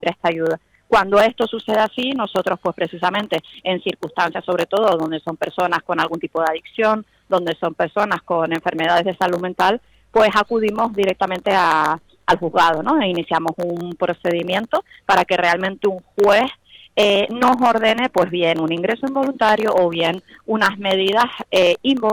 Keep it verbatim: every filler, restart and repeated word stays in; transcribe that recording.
esta ayuda. Cuando esto sucede así, nosotros pues precisamente en circunstancias sobre todo donde son personas con algún tipo de adicción, donde son personas con enfermedades de salud mental, pues acudimos directamente a, al juzgado, ¿no? E iniciamos un procedimiento para que realmente un juez eh, nos ordene pues bien un ingreso involuntario o bien unas medidas eh, involuntarias